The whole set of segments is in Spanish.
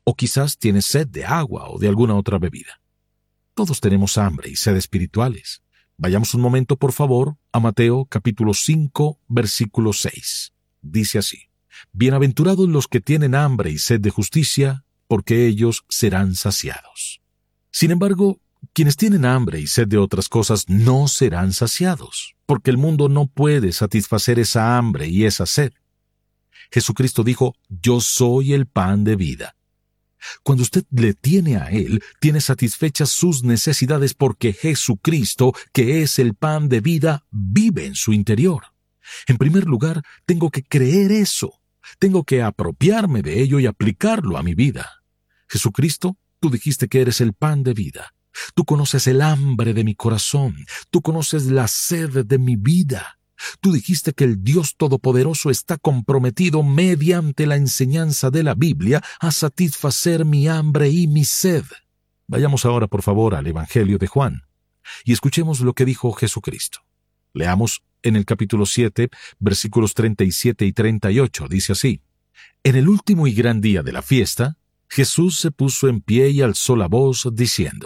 O quizás tienes sed de agua o de alguna otra bebida. Todos tenemos hambre y sed espirituales. Vayamos un momento, por favor, a Mateo capítulo 5, versículo 6. Dice así: Bienaventurados los que tienen hambre y sed de justicia, porque ellos serán saciados. Sin embargo, quienes tienen hambre y sed de otras cosas no serán saciados, porque el mundo no puede satisfacer esa hambre y esa sed. Jesucristo dijo: Yo soy el pan de vida. Cuando usted le tiene a Él, tiene satisfechas sus necesidades porque Jesucristo, que es el pan de vida, vive en su interior. En primer lugar, tengo que creer eso. Tengo que apropiarme de ello y aplicarlo a mi vida. Jesucristo, tú dijiste que eres el pan de vida. Tú conoces el hambre de mi corazón. Tú conoces la sed de mi vida. Tú dijiste que el Dios Todopoderoso está comprometido mediante la enseñanza de la Biblia a satisfacer mi hambre y mi sed. Vayamos ahora, por favor, al Evangelio de Juan y escuchemos lo que dijo Jesucristo. Leamos en el capítulo 7, versículos 37 y 38. Dice así: En el último y gran día de la fiesta, Jesús se puso en pie y alzó la voz diciendo: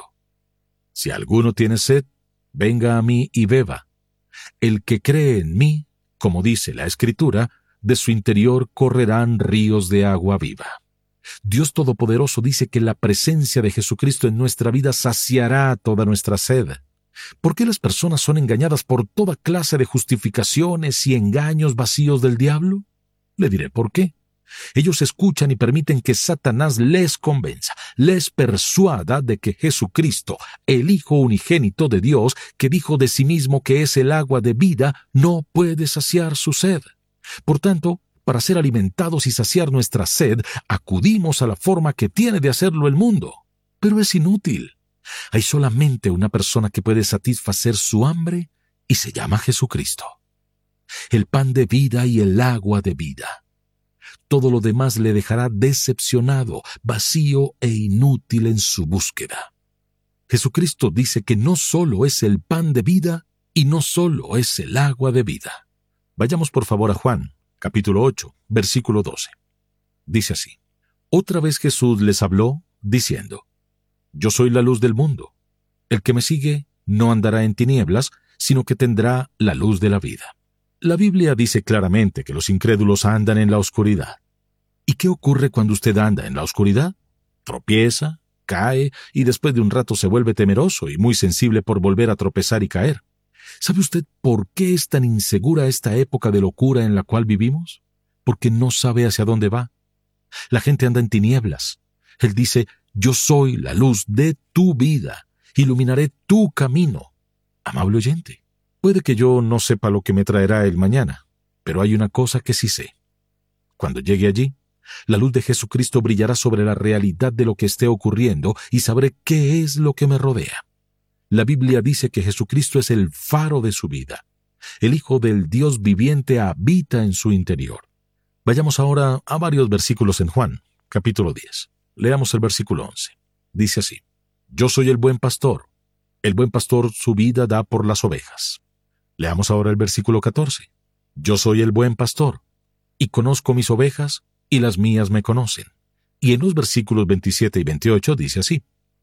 Si alguno tiene sed, venga a mí y beba. El que cree en mí, como dice la Escritura, de su interior correrán ríos de agua viva. Dios Todopoderoso dice que la presencia de Jesucristo en nuestra vida saciará toda nuestra sed. ¿Por qué las personas son engañadas por toda clase de justificaciones y engaños vacíos del diablo? Le diré por qué. Ellos escuchan y permiten que Satanás les convenza, les persuada de que Jesucristo, el Hijo unigénito de Dios, que dijo de sí mismo que es el agua de vida, no puede saciar su sed. Por tanto, para ser alimentados y saciar nuestra sed, acudimos a la forma que tiene de hacerlo el mundo. Pero es inútil. Hay solamente una persona que puede satisfacer su hambre y se llama Jesucristo. El pan de vida y el agua de vida. Todo lo demás le dejará decepcionado, vacío e inútil en su búsqueda. Jesucristo dice que no solo es el pan de vida y no solo es el agua de vida. Vayamos por favor a Juan, capítulo 8, versículo 12. Dice así: Otra vez Jesús les habló, diciendo: Yo soy la luz del mundo. El que me sigue no andará en tinieblas, sino que tendrá la luz de la vida. La Biblia dice claramente que los incrédulos andan en la oscuridad. ¿Y qué ocurre cuando usted anda en la oscuridad? Tropieza, cae y después de un rato se vuelve temeroso y muy sensible por volver a tropezar y caer. ¿Sabe usted por qué es tan insegura esta época de locura en la cual vivimos? Porque no sabe hacia dónde va. La gente anda en tinieblas. Él dice: Yo soy la luz de tu vida, iluminaré tu camino. Amable oyente, puede que yo no sepa lo que me traerá el mañana, pero hay una cosa que sí sé. Cuando llegue allí, la luz de Jesucristo brillará sobre la realidad de lo que esté ocurriendo y sabré qué es lo que me rodea. La Biblia dice que Jesucristo es el faro de su vida. El Hijo del Dios viviente habita en su interior. Vayamos ahora a varios versículos en Juan, capítulo 10. Leamos el versículo 11. Dice así: Yo soy el buen pastor. El buen pastor su vida da por las ovejas. Leamos ahora el versículo 14. Yo soy el buen pastor, y conozco mis ovejas, y las mías me conocen. Y en los versículos 27 y 28 dice así: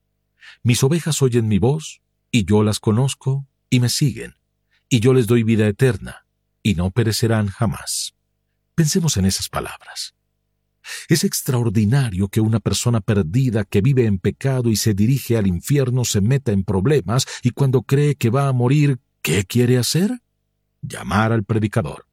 Mis ovejas oyen mi voz, y yo las conozco, y me siguen, y yo les doy vida eterna, y no perecerán jamás. Pensemos en esas palabras. Es extraordinario que una persona perdida que vive en pecado y se dirige al infierno se meta en problemas y cuando cree que va a morir, ¿qué quiere hacer? Llamar al predicador.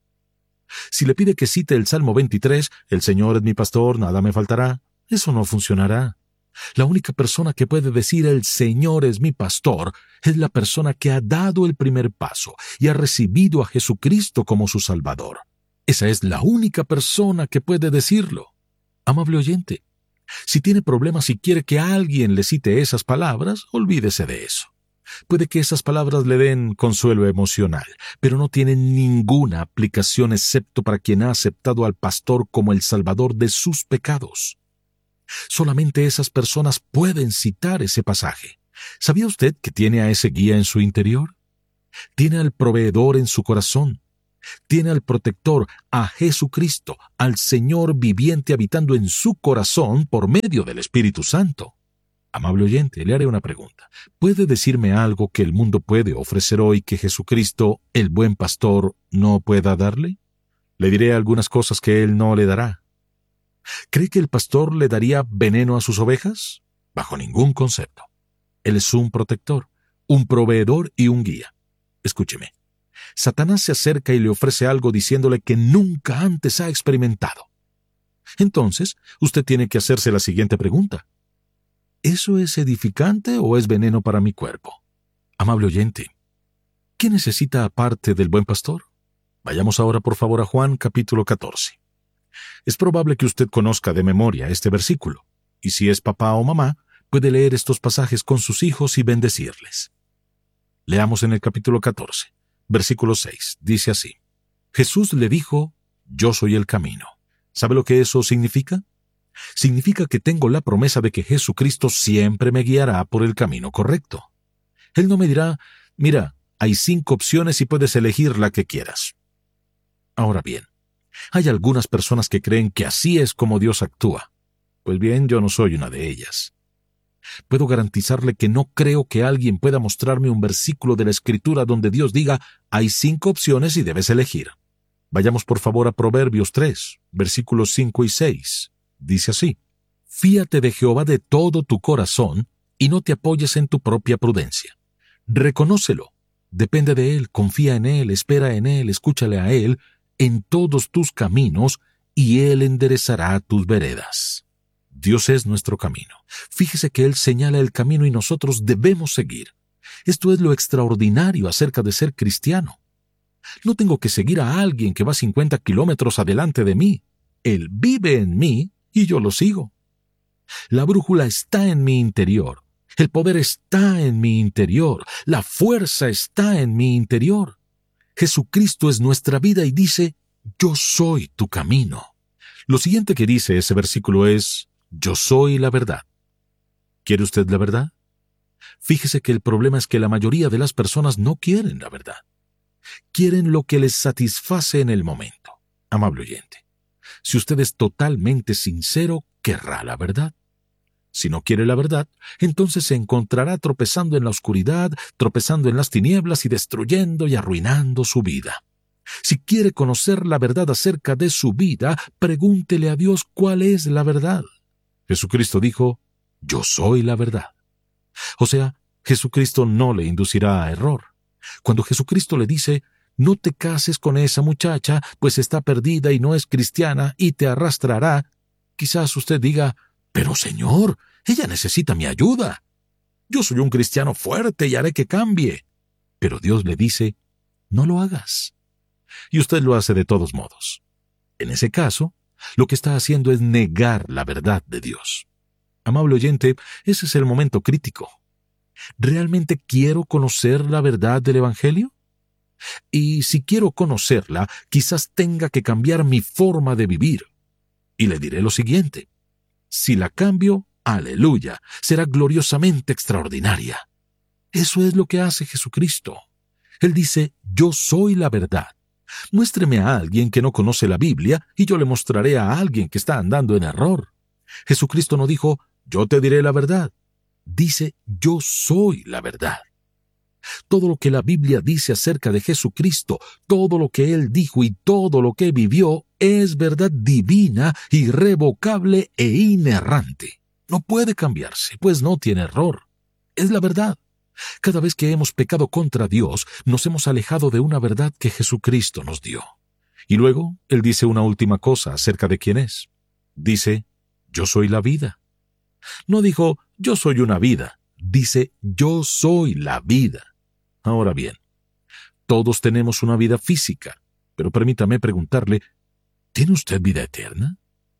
Si le pide que cite el Salmo 23, el Señor es mi pastor, nada me faltará, eso no funcionará. La única persona que puede decir el Señor es mi pastor es la persona que ha dado el primer paso y ha recibido a Jesucristo como su Salvador. Esa es la única persona que puede decirlo. Amable oyente, si tiene problemas y quiere que alguien le cite esas palabras, olvídese de eso. Puede que esas palabras le den consuelo emocional, pero no tienen ninguna aplicación excepto para quien ha aceptado al pastor como el salvador de sus pecados. Solamente esas personas pueden citar ese pasaje. ¿Sabía usted que tiene a ese guía en su interior? Tiene al proveedor en su corazón. Tiene al protector, a Jesucristo, al Señor viviente habitando en su corazón por medio del Espíritu Santo. Amable oyente, le haré una pregunta. ¿Puede decirme algo que el mundo puede ofrecer hoy que Jesucristo, el buen pastor, no pueda darle? Le diré algunas cosas que Él no le dará. ¿Cree que el pastor le daría veneno a sus ovejas? Bajo ningún concepto. Él es un protector, un proveedor y un guía. Escúcheme. Satanás se acerca y le ofrece algo diciéndole que nunca antes ha experimentado. Entonces, usted tiene que hacerse la siguiente pregunta. ¿Eso es edificante o es veneno para mi cuerpo? Amable oyente, ¿qué necesita aparte del buen pastor? Vayamos ahora por favor a Juan capítulo 14. Es probable que usted conozca de memoria este versículo, y si es papá o mamá, puede leer estos pasajes con sus hijos y bendecirles. Leamos en el capítulo 14, versículo 6, dice así. Jesús le dijo, yo soy el camino. ¿Sabe lo que eso significa? Significa que tengo la promesa de que Jesucristo siempre me guiará por el camino correcto. Él no me dirá, mira, hay 5 opciones y puedes elegir la que quieras. Ahora bien, hay algunas personas que creen que así es como Dios actúa. Pues bien, yo no soy una de ellas. Puedo garantizarle que no creo que alguien pueda mostrarme un versículo de la Escritura donde Dios diga, hay 5 opciones y debes elegir. Vayamos por favor a Proverbios 3, versículos 5 y 6. Dice así, fíate de Jehová de todo tu corazón y no te apoyes en tu propia prudencia. Reconócelo, depende de Él, confía en Él, espera en Él, escúchale a Él en todos tus caminos y Él enderezará tus veredas. Dios es nuestro camino. Fíjese que Él señala el camino y nosotros debemos seguir. Esto es lo extraordinario acerca de ser cristiano. No tengo que seguir a alguien que va 50 kilómetros adelante de mí. Él vive en mí y yo lo sigo. La brújula está en mi interior. El poder está en mi interior. La fuerza está en mi interior. Jesucristo es nuestra vida y dice, yo soy tu camino. Lo siguiente que dice ese versículo es, yo soy la verdad. ¿Quiere usted la verdad? Fíjese que el problema es que la mayoría de las personas no quieren la verdad. Quieren lo que les satisface en el momento. Amable oyente, si usted es totalmente sincero, querrá la verdad. Si no quiere la verdad, entonces se encontrará tropezando en la oscuridad, tropezando en las tinieblas y destruyendo y arruinando su vida. Si quiere conocer la verdad acerca de su vida, pregúntele a Dios cuál es la verdad. Jesucristo dijo, yo soy la verdad. O sea, Jesucristo no le inducirá a error. Cuando Jesucristo le dice, no te cases con esa muchacha, pues está perdida y no es cristiana y te arrastrará, quizás usted diga, pero Señor, ella necesita mi ayuda. Yo soy un cristiano fuerte y haré que cambie. Pero Dios le dice, no lo hagas. Y usted lo hace de todos modos. En ese caso, lo que está haciendo es negar la verdad de Dios. Amable oyente, ese es el momento crítico. ¿Realmente quiero conocer la verdad del Evangelio? Y si quiero conocerla, quizás tenga que cambiar mi forma de vivir. Y le diré lo siguiente. Si la cambio, aleluya, será gloriosamente extraordinaria. Eso es lo que hace Jesucristo. Él dice, yo soy la verdad. Muéstreme a alguien que no conoce la Biblia y yo le mostraré a alguien que está andando en error. Jesucristo no dijo, yo te diré la verdad. Dice, yo soy la verdad. Todo lo que la Biblia dice acerca de Jesucristo, todo lo que Él dijo y todo lo que vivió es verdad divina, irrevocable e inerrante. No puede cambiarse, pues no tiene error. Es la verdad. Cada vez que hemos pecado contra Dios, nos hemos alejado de una verdad que Jesucristo nos dio. Y luego, Él dice una última cosa acerca de quién es. Dice, yo soy la vida. No dijo, yo soy una vida. Dice, yo soy la vida. Ahora bien, todos tenemos una vida física, pero permítame preguntarle, ¿tiene usted vida eterna?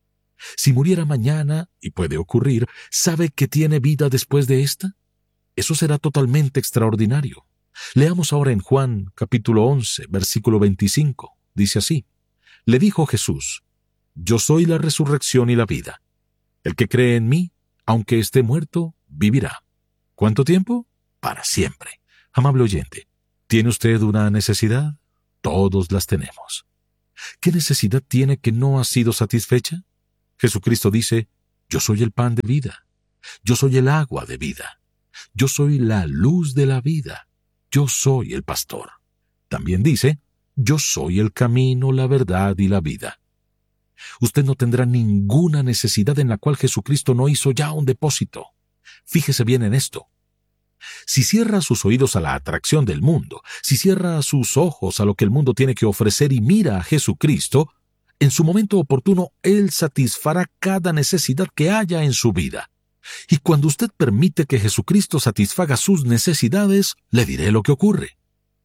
Si muriera mañana, y puede ocurrir, ¿sabe que tiene vida después de esta? Eso será totalmente extraordinario. Leamos ahora en Juan capítulo 11, versículo 25. Dice así, le dijo Jesús, yo soy la resurrección y la vida. El que cree en mí, aunque esté muerto, vivirá. ¿Cuánto tiempo? Para siempre. Amable oyente, ¿tiene usted una necesidad? Todos las tenemos. ¿Qué necesidad tiene que no ha sido satisfecha? Jesucristo dice, yo soy el pan de vida. Yo soy el agua de vida. Yo soy la luz de la vida. Yo soy el pastor. También dice, yo soy el camino, la verdad y la vida. Usted no tendrá ninguna necesidad en la cual Jesucristo no hizo ya un depósito. Fíjese bien en esto. Si cierra sus oídos a la atracción del mundo, si cierra sus ojos a lo que el mundo tiene que ofrecer y mira a Jesucristo, en su momento oportuno Él satisfará cada necesidad que haya en su vida. Y cuando usted permite que Jesucristo satisfaga sus necesidades, le diré lo que ocurre.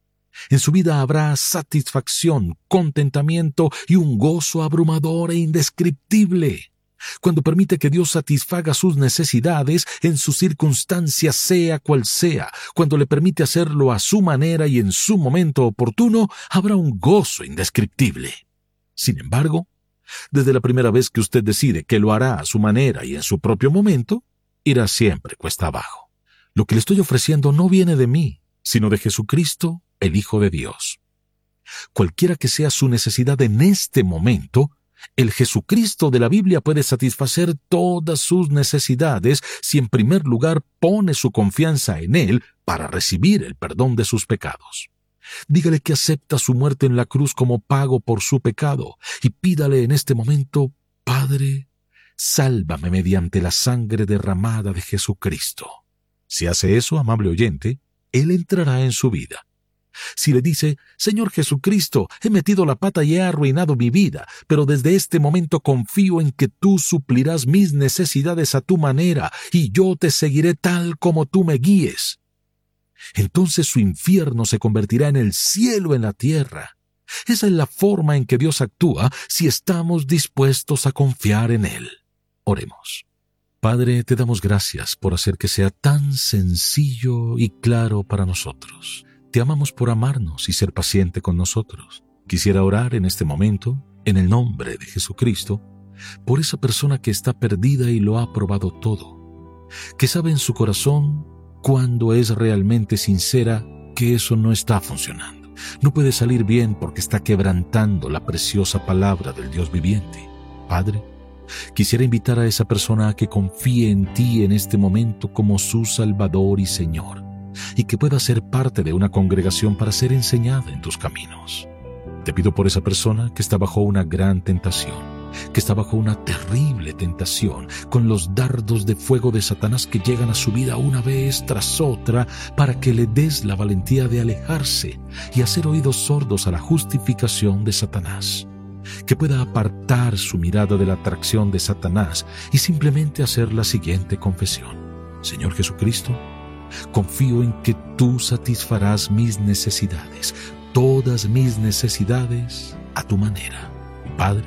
En su vida habrá satisfacción, contentamiento y un gozo abrumador e indescriptible. Cuando permite que Dios satisfaga sus necesidades en sus circunstancias, sea cual sea, cuando le permite hacerlo a su manera y en su momento oportuno, habrá un gozo indescriptible. Sin embargo, desde la primera vez que usted decide que lo hará a su manera y en su propio momento, irá siempre cuesta abajo. Lo que le estoy ofreciendo no viene de mí, sino de Jesucristo, el Hijo de Dios. Cualquiera que sea su necesidad en este momento, el Jesucristo de la Biblia puede satisfacer todas sus necesidades si en primer lugar pone su confianza en Él para recibir el perdón de sus pecados. Dígale que acepta su muerte en la cruz como pago por su pecado y pídale en este momento, Padre, sálvame mediante la sangre derramada de Jesucristo. Si hace eso, amable oyente, Él entrará en su vida. Si le dice, Señor Jesucristo, he metido la pata y he arruinado mi vida, pero desde este momento confío en que tú suplirás mis necesidades a tu manera y yo te seguiré tal como tú me guíes. Entonces su infierno se convertirá en el cielo en la tierra. Esa es la forma en que Dios actúa si estamos dispuestos a confiar en Él. Oremos. Padre, te damos gracias por hacer que sea tan sencillo y claro para nosotros. Te amamos por amarnos y ser paciente con nosotros. Quisiera orar en este momento, en el nombre de Jesucristo, por esa persona que está perdida y lo ha probado todo, que sabe en su corazón cuando es realmente sincera que eso no está funcionando. No puede salir bien porque está quebrantando la preciosa palabra del Dios viviente. Padre, quisiera invitar a esa persona a que confíe en ti en este momento como su Salvador y Señor, y que pueda ser parte de una congregación para ser enseñada en tus caminos. Te pido por esa persona que está bajo una gran tentación, que está bajo una terrible tentación, con los dardos de fuego de Satanás que llegan a su vida una vez tras otra, para que le des la valentía de alejarse y hacer oídos sordos a la justificación de Satanás. Que pueda apartar su mirada de la atracción de Satanás y simplemente hacer la siguiente confesión. Señor Jesucristo, confío en que tú satisfarás mis necesidades, todas mis necesidades, a tu manera. Padre,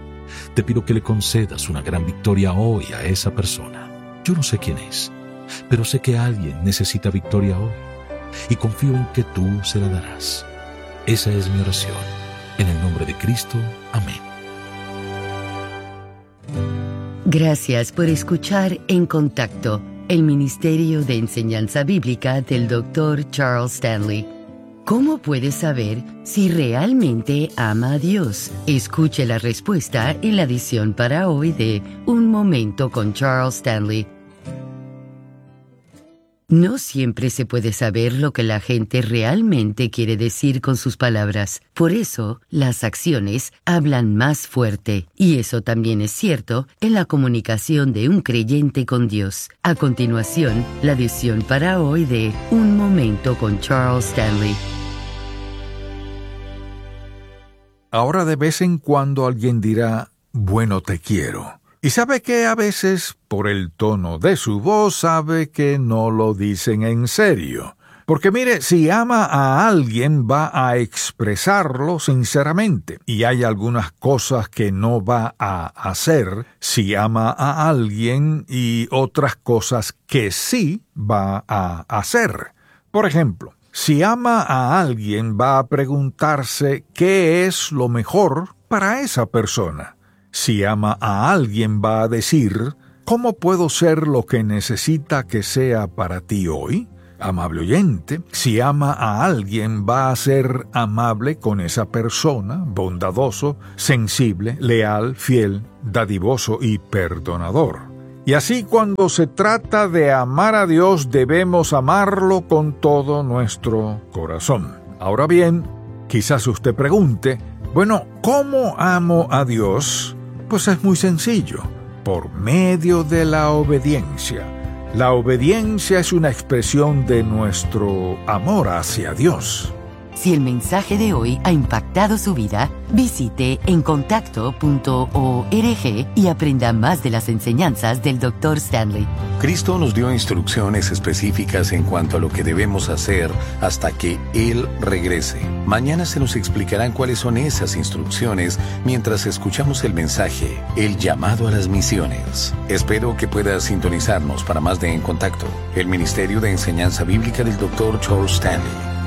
te pido que le concedas una gran victoria hoy a esa persona. Yo no sé quién es, pero sé que alguien necesita victoria hoy y confío en que tú se la darás. Esa es mi oración. En el nombre de Cristo. Amén. Gracias por escuchar En Contacto, el Ministerio de Enseñanza Bíblica del Dr. Charles Stanley. ¿Cómo puedes saber si realmente ama a Dios? Escuche la respuesta en la edición para hoy de Un Momento con Charles Stanley. No siempre se puede saber lo que la gente realmente quiere decir con sus palabras. Por eso, las acciones hablan más fuerte. Y eso también es cierto en la comunicación de un creyente con Dios. A continuación, la edición para hoy de Un Momento con Charles Stanley. Ahora de vez en cuando alguien dirá, bueno, te quiero. Y sabe que a veces, por el tono de su voz, sabe que no lo dicen en serio. Porque mire, si ama a alguien, va a expresarlo sinceramente. Y hay algunas cosas que no va a hacer si ama a alguien y otras cosas que sí va a hacer. Por ejemplo, si ama a alguien, va a preguntarse qué es lo mejor para esa persona. Si ama a alguien, va a decir, ¿cómo puedo ser lo que necesita que sea para ti hoy? Amable oyente, si ama a alguien, va a ser amable con esa persona, bondadoso, sensible, leal, fiel, dadivoso y perdonador. Y así, cuando se trata de amar a Dios, debemos amarlo con todo nuestro corazón. Ahora bien, quizás usted pregunte, bueno, ¿cómo amo a Dios? Pues es muy sencillo, por medio de la obediencia. La obediencia es una expresión de nuestro amor hacia Dios. Si el mensaje de hoy ha impactado su vida, visite encontacto.org y aprenda más de las enseñanzas del Dr. Stanley. Cristo nos dio instrucciones específicas en cuanto a lo que debemos hacer hasta que Él regrese. Mañana se nos explicarán cuáles son esas instrucciones mientras escuchamos el mensaje, el llamado a las misiones. Espero que pueda sintonizarnos para más de En Contacto, el Ministerio de Enseñanza Bíblica del Dr. Charles Stanley.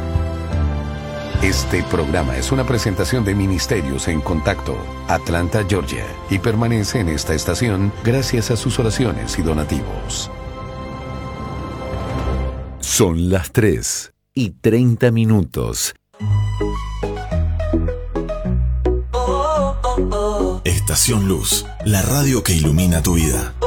Este programa es una presentación de Ministerios en Contacto, Atlanta, Georgia, y permanece en esta estación gracias a sus oraciones y donativos. Son las 3:30. Estación Luz, la radio que ilumina tu vida.